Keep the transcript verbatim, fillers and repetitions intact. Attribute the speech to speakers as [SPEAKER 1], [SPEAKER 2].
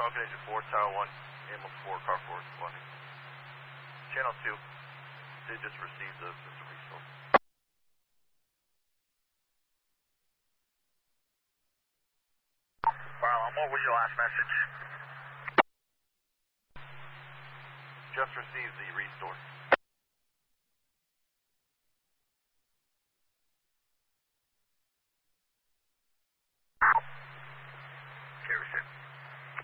[SPEAKER 1] Falcon Engine four, Tower one, Ambulance four, Car four, responding. Channel two, they just received the, the resource.
[SPEAKER 2] Well, what was your last message?
[SPEAKER 1] Just received the resource.